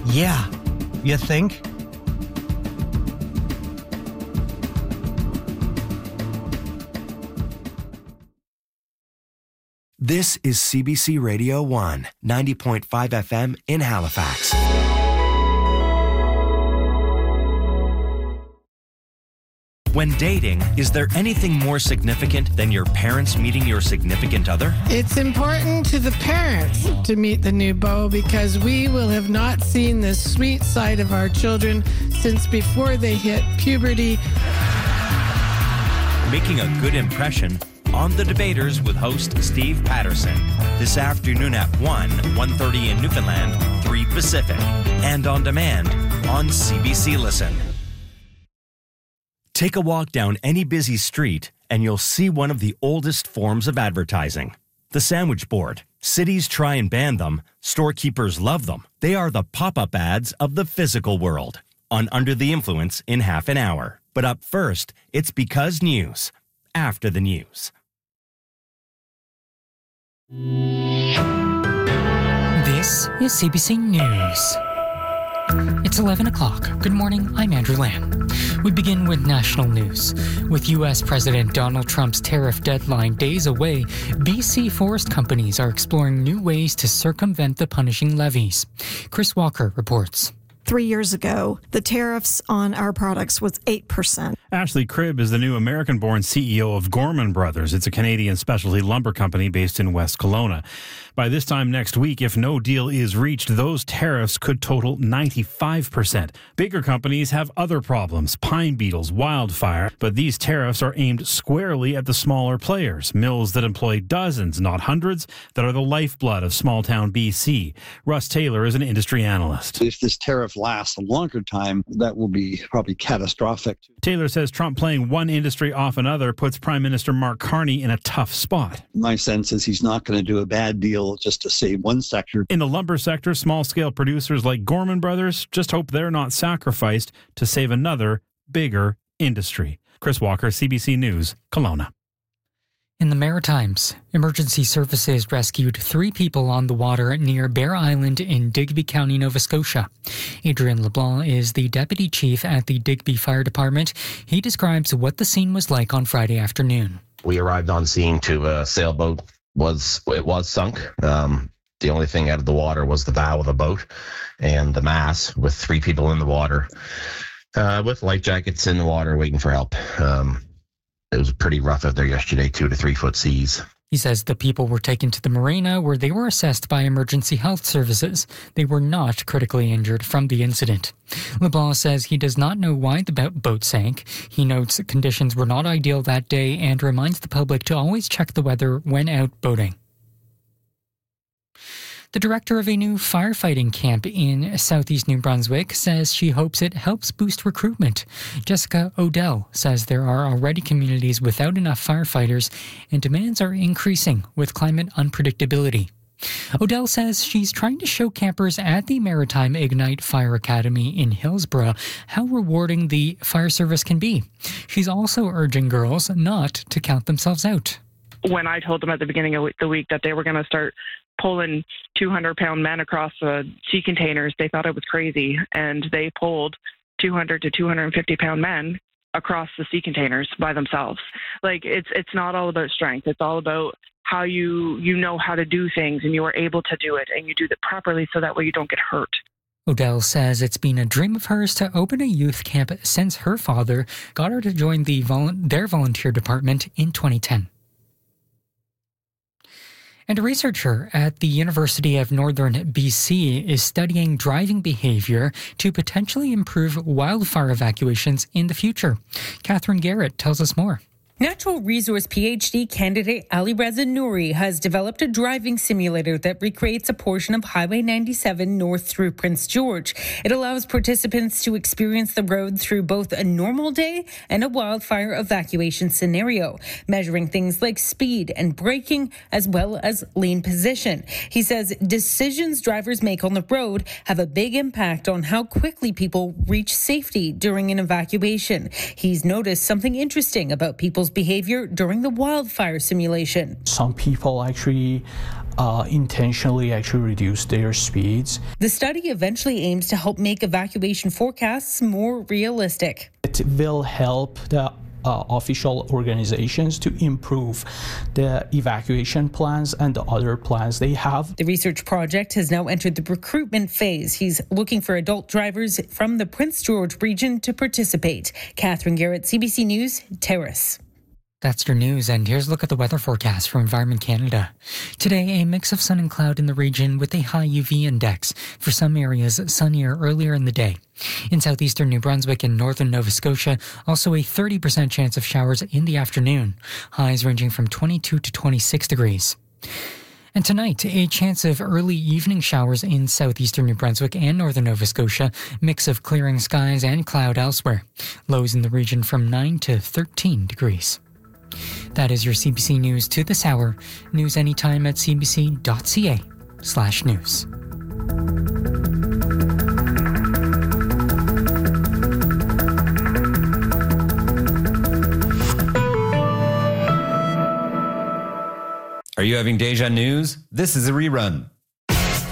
Yeah, you think? This is CBC Radio 1, 90.5 FM in Halifax. When dating, is there anything more significant than your parents meeting your significant other? It's important to the parents to meet the new beau because we will have not seen the sweet side of our children since before they hit puberty. Making a good impression on The Debaters with host Steve Patterson. This afternoon at 1:30 in Newfoundland, 3 Pacific. And on demand on CBC Listen. Take a walk down any busy street and you'll see one of the oldest forms of advertising. The sandwich board. Cities try and ban them. Storekeepers love them. They are the pop-up ads of the physical world. On Under the Influence in half an hour. But up first, it's Because News. After the news. This is CBC News. It's 11 o'clock. Good morning, I'm Andrew Lamb. We begin with national news. With U.S. President Donald Trump's tariff deadline days away, BC forest companies are exploring new ways to circumvent the punishing levies. Chris Walker reports. 3 years ago, the tariffs on our products was 8%. Ashley Cribb is the new American-born CEO of Gorman Brothers. It's a Canadian specialty lumber company based in West Kelowna. By this time next week, if no deal is reached, those tariffs could total 95%. Bigger companies have other problems, pine beetles, wildfire, but these tariffs are aimed squarely at the smaller players, mills that employ dozens, not hundreds, that are the lifeblood of small-town BC. Russ Taylor is an industry analyst. If this tariff lasts a longer time, that will be probably catastrophic. Taylor says Trump playing one industry off another puts Prime Minister Mark Carney in a tough spot. My sense is he's not going to do a bad deal just to save one sector. In the lumber sector, small-scale producers like Gorman Brothers just hope they're not sacrificed to save another, bigger industry. Chris Walker, CBC News, Kelowna. In the Maritimes, emergency services rescued 3 people on the water near Bear Island in Digby County, Nova Scotia. Adrian LeBlanc is the deputy chief at the Digby Fire Department. He describes what the scene was like on Friday afternoon. We arrived on scene to a sailboat. It was sunk. The only thing out of the water was the bow of the boat and the mast with 3 people in the water with life jackets in the water waiting for help. It was pretty rough out there yesterday, 2 to 3 foot seas. He says the people were taken to the marina where they were assessed by emergency health services. They were not critically injured from the incident. LeBlanc says he does not know why the boat sank. He notes conditions were not ideal that day and reminds the public to always check the weather when out boating. The director of a new firefighting camp in southeast New Brunswick says she hopes it helps boost recruitment. Jessica Odell says there are already communities without enough firefighters and demands are increasing with climate unpredictability. Odell says she's trying to show campers at the Maritime Ignite Fire Academy in Hillsborough how rewarding the fire service can be. She's also urging girls not to count themselves out. When I told them at the beginning of the week that they were going to start pulling 200-pound men across the sea containers, they thought it was crazy, and they pulled 200 to 250-pound men across the sea containers by themselves. Like, it's not all about strength. It's all about how you know how to do things, and you are able to do it, and you do it properly so that way you don't get hurt. Odell says it's been a dream of hers to open a youth camp since her father got her to join their volunteer department in 2010. And a researcher at the University of Northern BC is studying driving behavior to potentially improve wildfire evacuations in the future. Catherine Garrett tells us more. Natural Resource PhD candidate Ali Reza Nouri has developed a driving simulator that recreates a portion of Highway 97 north through Prince George. It allows participants to experience the road through both a normal day and a wildfire evacuation scenario, measuring things like speed and braking as well as lane position. He says decisions drivers make on the road have a big impact on how quickly people reach safety during an evacuation. He's noticed something interesting about people's behavior during the wildfire simulation. Some people actually intentionally actually reduce their speeds. The study eventually aims to help make evacuation forecasts more realistic. It will help the official organizations to improve the evacuation plans and the other plans they have. The research project has now entered the recruitment phase. He's looking for adult drivers from the Prince George region to participate. Catherine Garrett, CBC News, Terrace. That's your news, and here's a look at the weather forecast from Environment Canada. Today, a mix of sun and cloud in the region with a high UV index. For some areas, sunnier earlier in the day. In southeastern New Brunswick and northern Nova Scotia, also a 30% chance of showers in the afternoon. Highs ranging from 22 to 26 degrees. And tonight, a chance of early evening showers in southeastern New Brunswick and northern Nova Scotia. Mix of clearing skies and cloud elsewhere. Lows in the region from 9 to 13 degrees. That is your CBC News to this hour. News anytime at cbc.ca/news. Are you having deja news? This is a rerun.